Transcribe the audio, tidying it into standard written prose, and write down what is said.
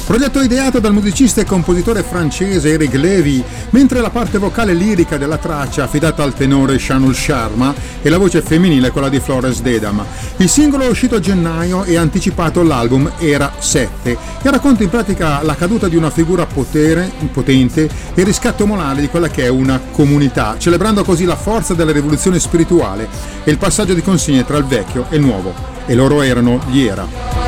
Progetto ideato dal musicista e compositore francese Eric Lévy, mentre la parte vocale lirica della traccia affidata al tenore Shanul Sharma e la voce femminile quella di Florence Dedam. Il singolo è uscito a gennaio e ha anticipato l'album Era 7 e racconta in pratica la caduta di una figura potente e il riscatto morale di quella che è una comunità, celebrando così la forza della rivoluzione spirituale e il passaggio di consegne tra il vecchio e il nuovo. E loro erano gli Era.